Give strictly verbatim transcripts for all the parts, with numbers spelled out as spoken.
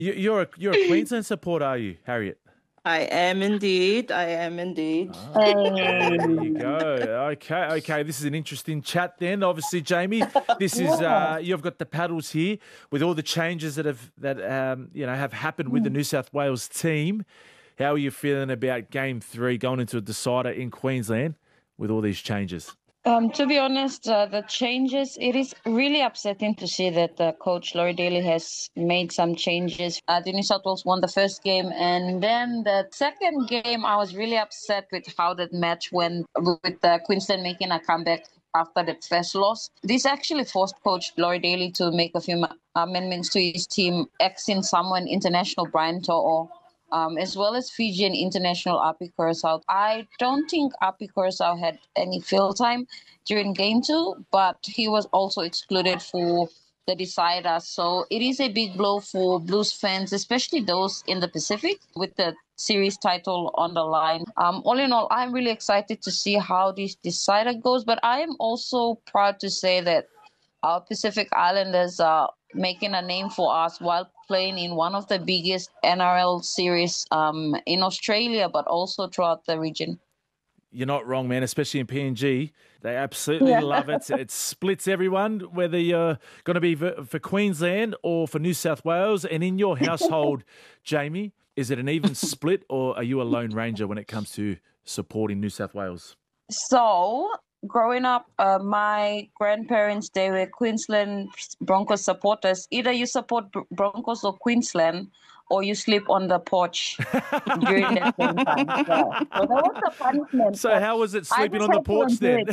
You, you're a you're a Queensland supporter, are you, Harriet? I am indeed. I am indeed. Oh, there you go. Okay, okay. This is an interesting chat then. Obviously, Jamie, this is uh, you've got the paddles here with all the changes that have that um, you know have happened with the New South Wales team. How are you feeling about Game Three going into a decider in Queensland with all these changes? Um, to be honest, uh, the changes, it is really upsetting to see that uh, Coach Laurie Daly has made some changes. Uh, the New South Wales won the first game, and then the second game, I was really upset with how that match went, with uh, Queensland making a comeback after the first loss. This actually forced Coach Laurie Daly to make a few amendments to his team, axing someone international, Brian To'o. Um, as well as Fijian international Api Kurosawa. I don't think Api Kurosawa had any field time during game two, but he was also excluded for the decider. So it is a big blow for Blues fans, especially those in the Pacific, with the series title on the line. Um, all in all, I'm really excited to see how this decider goes, but I am also proud to say that our Pacific Islanders are making a name for us while playing in one of the biggest N R L series um, in Australia, but also throughout the region. You're not wrong, man, especially in P N G. They absolutely yeah. love it. It splits everyone, whether you're going to be for Queensland or for New South Wales. And in your household, Jamie, is it an even split, or are you a lone ranger when it comes to supporting New South Wales? So, growing up, uh, my grandparents, they were Queensland Broncos supporters. Either you support Broncos or Queensland, or you sleep on the porch during that same time. Yeah. So that was a punishment. So how was it sleeping on the porch then?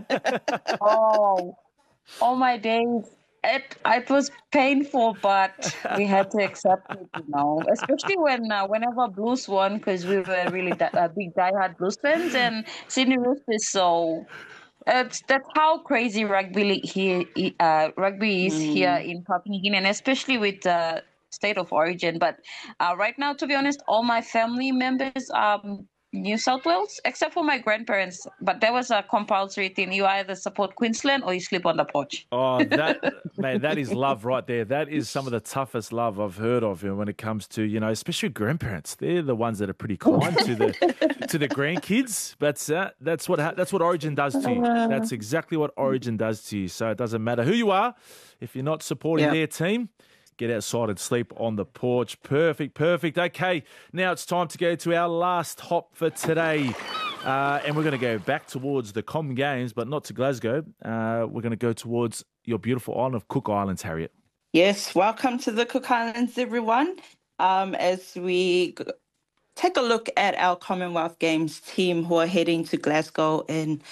oh, all my days. It it was painful, but we had to accept it, you know. Especially when uh, whenever Blues won, because we were really di- uh, big diehard Blues fans, and Sydney Roosters. So it's that's how crazy rugby here uh, rugby is mm. here in Papua New Guinea, and especially with uh, state of origin. But uh, right now, to be honest, all my family members are New South Wales, except for my grandparents. But there was a compulsory thing. You either support Queensland or you sleep on the porch. Oh, that man, that is love right there. That is some of the toughest love I've heard of when it comes to, you know, especially grandparents. They're the ones that are pretty kind to the to the grandkids. But uh, that's what that's what Origin does to you. That's exactly what Origin does to you. So it doesn't matter who you are. If you're not supporting yep. their team, get outside and sleep on the porch. Perfect, perfect. Okay, now it's time to go to our last hop for today. Uh, and we're going to go back towards the Com Games, but not to Glasgow. Uh, we're going to go towards your beautiful island of Cook Islands, Harriet. Yes, welcome to the Cook Islands, everyone. Um, as we g- take a look at our Commonwealth Games team who are heading to Glasgow in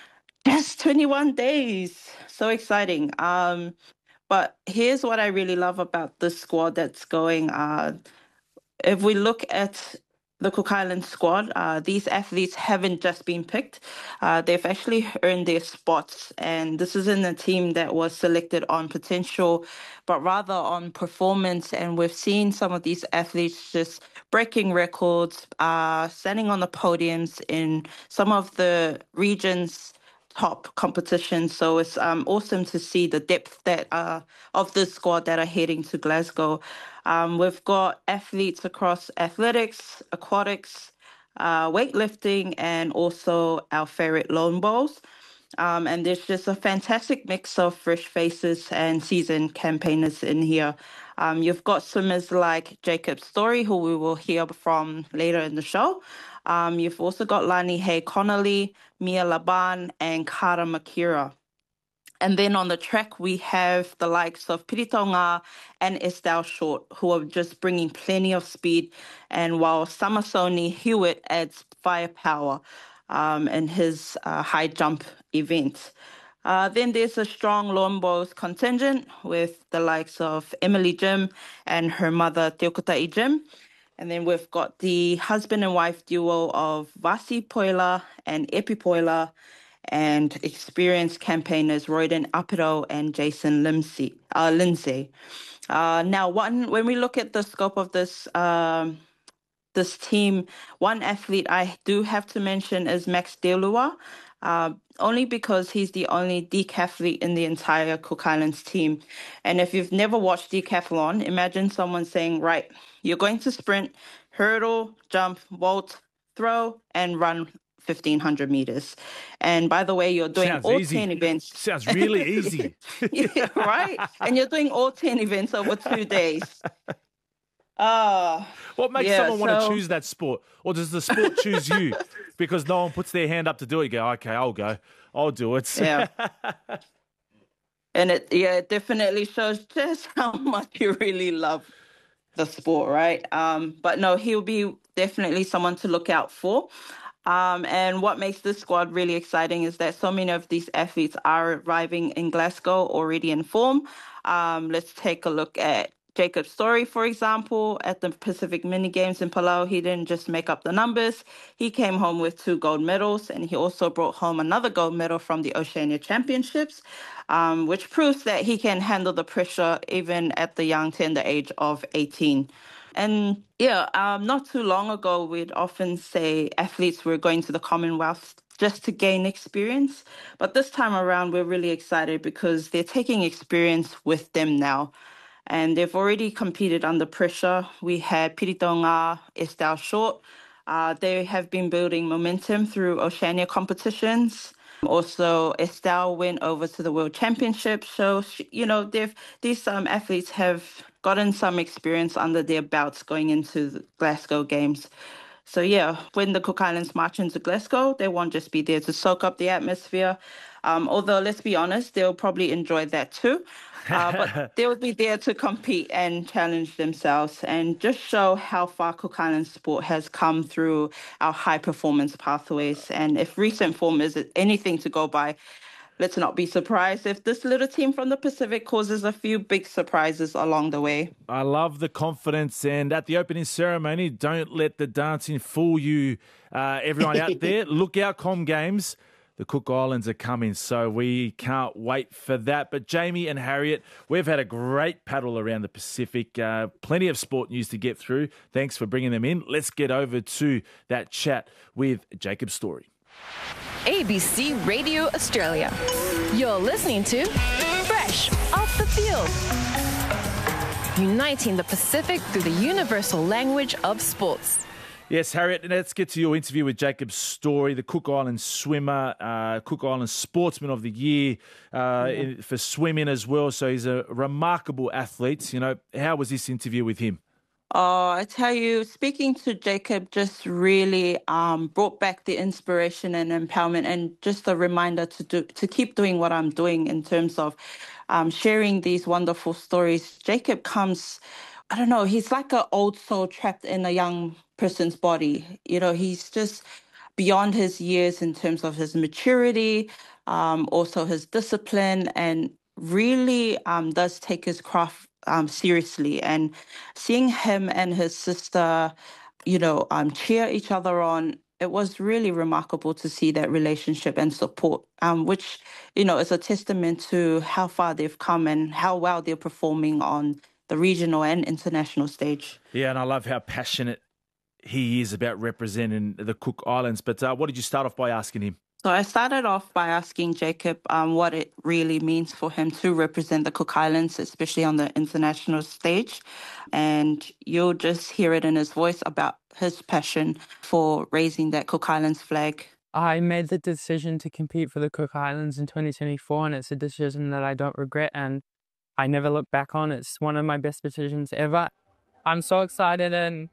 just twenty-one days. So exciting. Um, But here's what I really love about the squad that's going. Uh, if we look at the Cook Islands squad, uh, these athletes haven't just been picked. Uh, they've actually earned their spots. And this isn't a team that was selected on potential, but rather on performance. And we've seen some of these athletes just breaking records, uh, standing on the podiums in some of the regions' top competition. So it's um, awesome to see the depth that uh, of the squad that are heading to Glasgow. Um, we've got athletes across athletics, aquatics, uh, weightlifting, and also our favorite lone bowls. Um, and there's just a fantastic mix of fresh faces and seasoned campaigners in here. Um, you've got swimmers like Jacob Story, who we will hear from later in the show. Um, you've also got Lani Hay Connolly, Mia Laban, and Kara Makira. And then on the track, we have the likes of Piritonga and Estelle Short, who are just bringing plenty of speed. And while Samasoni Hewitt adds firepower um, in his uh, high jump event. Uh, then there's a strong lawn bowls contingent with the likes of Emily Jim and her mother, Teokutai Jim. And then we've got the husband and wife duo of Vasi Poila and Epi Poila, and experienced campaigners Royden Apiro and Jason Lindsay. Uh, Lindsay. Uh, now, one when we look at the scope of this um, this team, one athlete I do have to mention is Max Delua. uh, only because he's the only decathlete in the entire Cook Islands team. And if you've never watched decathlon, imagine someone saying, right, you're going to sprint, hurdle, jump, vault, throw, and run fifteen hundred meters. And by the way, you're doing Sounds all easy. ten events. Sounds really easy. Yeah, right? And you're doing all ten events over two days. Uh, What makes yeah, someone want so- to choose that sport? Or does the sport choose you? Because no one puts their hand up to do it. You go, okay, I'll go. I'll do it. Yeah. And it, yeah, it definitely shows just how much you really love the sport, right? Um, but no, he'll be definitely someone to look out for. Um, and what makes this squad really exciting is that so many of these athletes are arriving in Glasgow already in form. Um, let's take a look at Jacob Story, for example, at the Pacific Mini Games in Palau. He didn't just make up the numbers. He came home with two gold medals, and he also brought home another gold medal from the Oceania Championships, um, which proves that he can handle the pressure even at the young tender age of eighteen. And yeah, um, not too long ago, we'd often say athletes were going to the Commonwealth just to gain experience. But this time around, we're really excited because they're taking experience with them now. And they've already competed under pressure. We had Piritonga, Estelle Short. Uh, they have been building momentum through Oceania competitions. Also, Estelle went over to the World Championships. So, she, you know, they've these um, athletes have gotten some experience under their belts going into the Glasgow Games. So, yeah, when the Cook Islands march into Glasgow, they won't just be there to soak up the atmosphere. Um, although, let's be honest, they'll probably enjoy that too. Uh, but they'll be there to compete and challenge themselves and just show how far Cook Islands sport has come through our high performance pathways. And if recent form is anything to go by, let's not be surprised if this little team from the Pacific causes a few big surprises along the way. I love the confidence. And at the opening ceremony, don't let the dancing fool you. Uh, everyone out there, look out, Com Games. The Cook Islands are coming, so we can't wait for that. But Jamie and Harriet, we've had a great paddle around the Pacific. Uh, plenty of sport news to get through. Thanks for bringing them in. Let's get over to that chat with Jacob Story. A B C Radio Australia. You're listening to Fresh Off the Field. Uniting the Pacific through the universal language of sports. Yes, Harriet, let's get to your interview with Jacob Story, the Cook Islands swimmer, uh, Cook Islands Sportsman of the Year uh, yeah. in, for swimming as well. So he's a remarkable athlete. You know, how was this interview with him? Oh, I tell you, speaking to Jacob just really um, brought back the inspiration and empowerment, and just a reminder to do to keep doing what I'm doing in terms of um, sharing these wonderful stories. Jacob comes, I don't know, he's like an old soul trapped in a young person's body. You know, he's just beyond his years in terms of his maturity, um, also his discipline, and really um, does take his craft um, seriously. And seeing him and his sister, you know, um, cheer each other on, it was really remarkable to see that relationship and support, um, which, you know, is a testament to how far they've come and how well they're performing on the regional and international stage. Yeah, and I love how passionate he is about representing the Cook Islands. But uh, what did you start off by asking him? So I started off by asking Jacob um, what it really means for him to represent the Cook Islands, especially on the international stage. And you'll just hear it in his voice about his passion for raising that Cook Islands flag. I made the decision to compete for the Cook Islands in twenty twenty-four, and it's a decision that I don't regret and I never look back on. It's one of my best decisions ever. I'm so excited and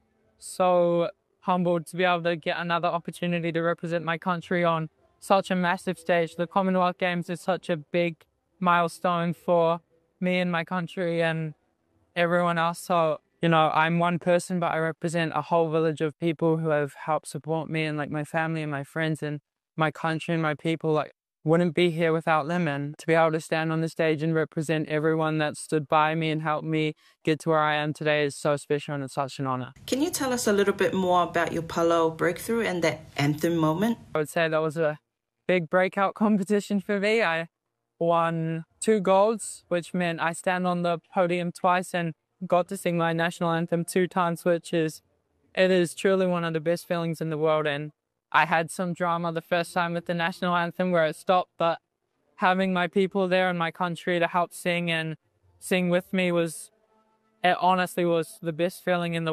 so humbled to be able to get another opportunity to represent my country on such a massive stage. The Commonwealth Games is such a big milestone for me and my country and everyone else. So, you know, I'm one person, but I represent a whole village of people who have helped support me, and like my family and my friends and my country and my people, like, wouldn't be here without them. And to be able to stand on the stage and represent everyone that stood by me and helped me get to where I am today is so special, and it's such an honor. Can you tell us a little bit more about your Palau breakthrough and that anthem moment? I would say that was a big breakout competition for me. I won two golds, which meant I stand on the podium twice and got to sing my national anthem two times, which is, it is truly one of the best feelings in the world. And I had some drama the first time with the national anthem where it stopped, but having my people there in my country to help sing and sing with me was, it honestly was the best feeling in the